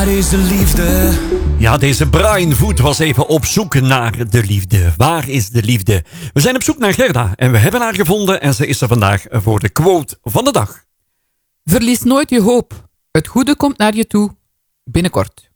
Waar is de liefde? Ja, deze Brian Voet was even op zoek naar de liefde. Waar is de liefde? We zijn op zoek naar Gerda en we hebben haar gevonden en ze is er vandaag voor de quote van de dag. Verlies nooit je hoop. Het goede komt naar je toe. Binnenkort.